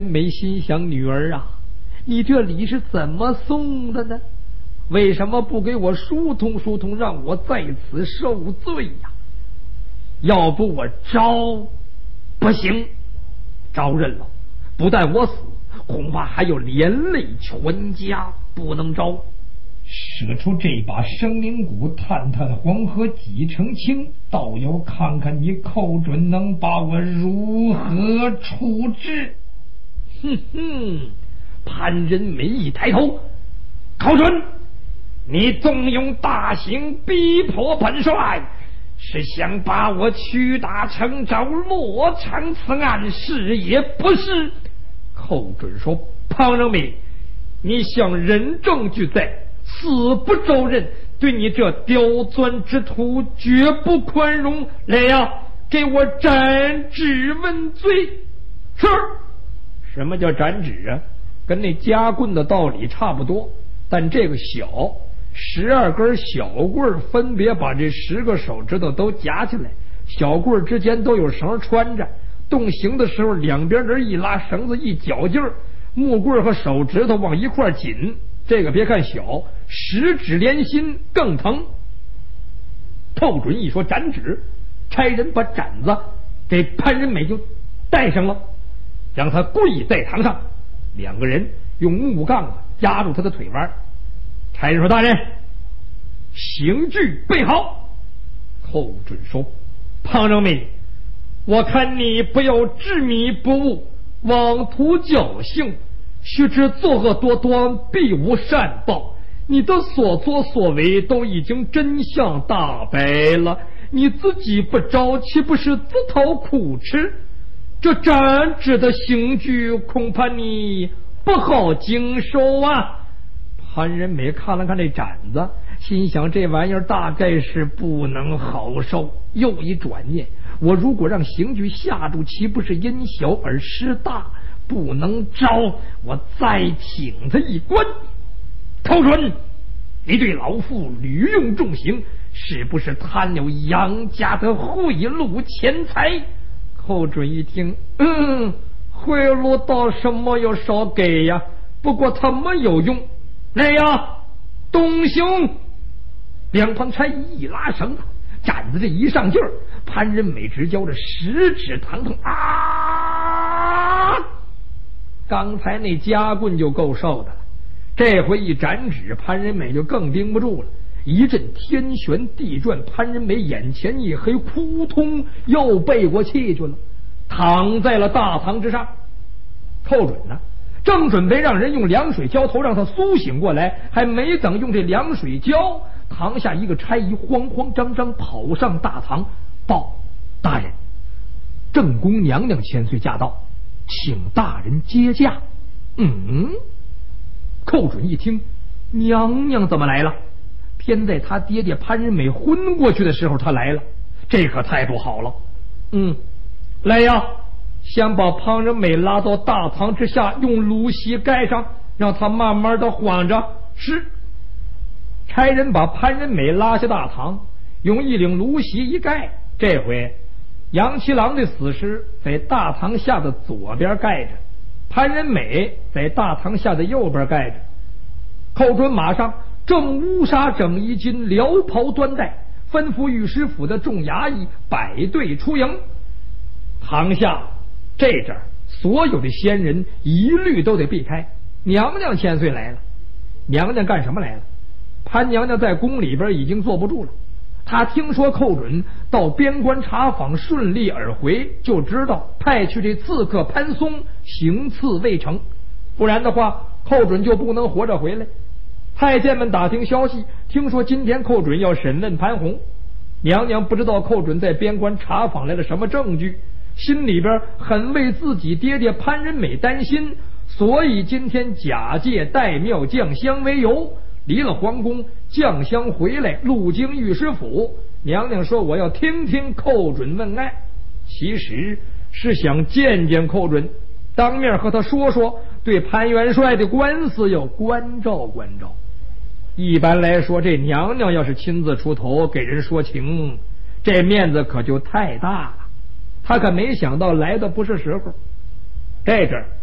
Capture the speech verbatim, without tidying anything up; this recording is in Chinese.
没心想，女儿啊，你这礼是怎么送的呢？为什么不给我疏通疏通，让我在此受罪呀？要不我招不行，招认了，不但我死，恐怕还有连累全家，不能招。 使出这把生命鼓，探探黄河几成清，倒要看看你寇准能把我如何处置。 哼哼，潘仁美一抬头，寇准，你纵用大刑逼迫本帅，是想把我屈打成招，落场此案，是也不是？寇准说：庞仁美，你想人证俱在，死不招认，对你这刁钻之徒绝不宽容。来呀，给我斩指问罪。是。什么叫斩指啊？跟那夹棍的道理差不多，但这个小，十二根小棍分别把这十个手指头都夹起来，小棍之间都有绳穿着，动刑的时候两边人一拉，绳子一绞劲儿，木棍和手指头往一块紧。这个别看小，十指连心更疼。寇准一说斩指，差人把斩子给潘仁美就带上了，让他跪在堂上，两个人用木杠子压住他的腿弯。差人说：大人，刑具备好。寇准说：庞仁美，我看你不要执迷不悟，妄图侥幸，须知作恶多端，必无善报。你的所作所为都已经真相大白了，你自己不招，岂不是自讨苦吃？这斩指的刑具，恐怕你不好经受啊。潘仁美看了看这斩子，心想这玩意儿大概是不能好受。又一转念，我如果让刑具下住，岂不是因小而失大？不能招，我再请他一关。寇准，你对老夫屡用重刑，是不是贪了杨家的贿赂钱财？寇准一听，嗯，贿赂倒什么要少给呀，不过他没有用。来呀，动刑！两旁差役一拉绳子，斩子这一上劲儿，潘仁美直叫着十指疼疼啊！刚才那夹棍就够受的了，这回一斩指，潘仁美就更盯不住了。一阵天旋地转，潘仁美眼前一黑，扑通又背过气去了，躺在了大堂之上。寇准呢，正准备让人用凉水浇头让他苏醒过来，还没等用这凉水浇，堂下一个差役慌慌张张跑上大堂，报：大人，正宫娘娘千岁驾到，请大人接驾。嗯，寇准一听，娘娘怎么来了？偏在他爹爹潘仁美昏过去的时候他来了，这可太不好了。嗯，来呀，先把潘仁美拉到大堂之下，用芦席盖上，让他慢慢的缓着。是。差人把潘仁美拉下大堂，用一领芦席一盖。这回杨七郎的死尸在大堂下的左边盖着，潘仁美在大堂下的右边盖着。寇准马上正乌纱整衣襟，辽袍端带，吩咐御史府的众衙役摆队出营。堂下这阵儿所有的仙人一律都得避开。娘娘千岁来了。娘娘干什么来了？潘娘娘在宫里边已经坐不住了，她听说寇准到边关查访顺利而回，就知道派去这刺客潘松行刺未成，不然的话寇准就不能活着回来。太监们打听消息，听说今天寇准要审问潘洪。娘娘不知道寇准在边关查访来了什么证据，心里边很为自己爹爹潘仁美担心，所以今天假借带庙降香为由，离了皇宫降香回来，路经御史府。娘娘说我要听听寇准问案，其实是想见见寇准，当面和他说说对潘元帅的官司要关照关照。一般来说，这娘娘要是亲自出头给人说情，这面子可就太大了。他可没想到来的不是时候。这阵儿